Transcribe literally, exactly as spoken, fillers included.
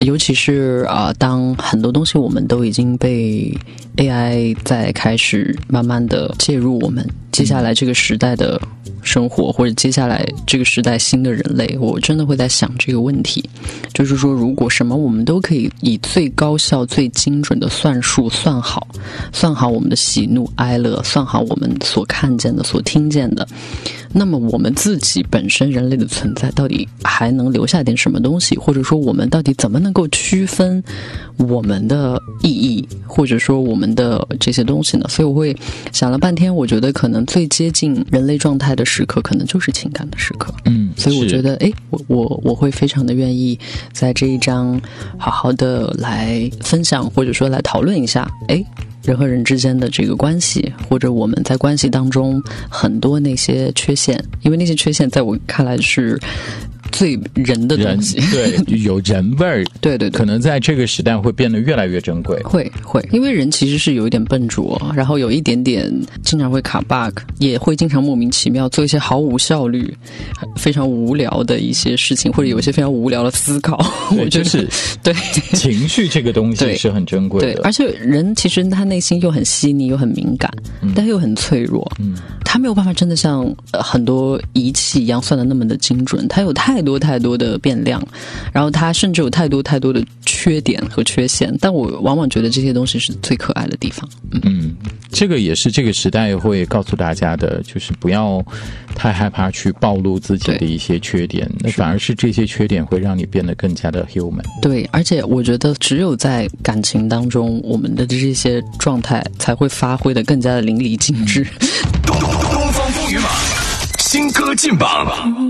尤其是啊、呃，当很多东西我们都已经被 A I 在开始慢慢的介入我们接下来这个时代的生活，或者接下来这个时代新的人类，我真的会在想这个问题，就是说如果什么我们都可以以最高效最精准的算术算好，算好我们的喜怒哀乐，算好我们所看见的所听见的，那么我们自己本身人类的存在到底还能留下点什么东西，或者说我们到底怎么能够区分我们的意义，或者说我们的这些东西呢？所以我会想了半天，我觉得可能最接近人类状态的时刻可能就是情感的时刻。 嗯， 所以我觉得诶我我我会非常的愿意在这一章好好的来分享，或者说来讨论一下诶人和人之间的这个关系，或者我们在关系当中很多那些缺陷，因为那些缺陷在我看来是最人的东西， 对，有人味儿， 对对对， 可能在这个时代会变得越来越珍贵， 会会，因为人其实是有一点笨拙，然后有一点点经常会卡 bug， 也会经常莫名其妙做一些毫无效率、非常无聊的一些事情，或者有一些非常无聊的思考。我觉得就是对情绪这个东西是很珍贵的， 对，而且人其实他内心又很细腻又很敏感，嗯、但又很脆弱，嗯，他没有办法真的像、呃、很多仪器一样算得那么的精准，他有太多太多的变量，然后他甚至有太多太多的缺点和缺陷，但我往往觉得这些东西是最可爱的地方。嗯， 嗯，这个也是这个时代会告诉大家的，就是不要太害怕去暴露自己的一些缺点，那反而是这些缺点会让你变得更加的 human。 对，而且我觉得只有在感情当中，我们的这些状态才会发挥得更加的淋漓尽致。 东东方风雨马新歌进榜。